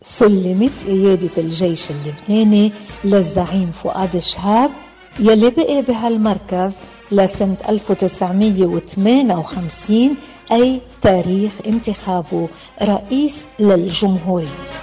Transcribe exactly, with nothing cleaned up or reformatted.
سلمت قيادة الجيش اللبناني للزعيم فؤاد شهاب يلي بقي بهالمركز لسنة ألف وتسعمية وثمانية وخمسين، أي تاريخ انتخابه رئيس للجمهورية.